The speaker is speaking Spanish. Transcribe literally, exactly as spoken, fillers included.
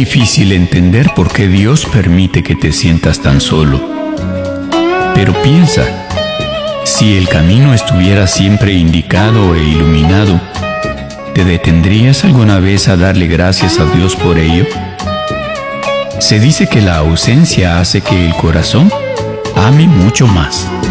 difícil entender por qué Dios permite que te sientas tan solo. Pero piensa, si el camino estuviera siempre indicado e iluminado, ¿te detendrías alguna vez a darle gracias a Dios por ello? Se dice que la ausencia hace que el corazón ame mucho más.